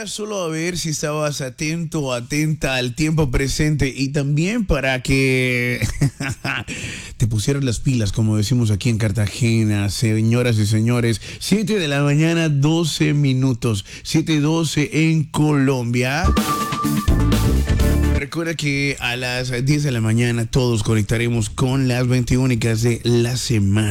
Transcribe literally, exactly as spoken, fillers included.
era solo a ver si estabas atento o atenta al tiempo presente y también para que te pusieras las pilas, como decimos aquí en Cartagena, señoras y señores. siete de la mañana, doce minutos. siete doce en Colombia. Recuerda que a las diez de la mañana todos conectaremos con las veintiúnicas de la semana.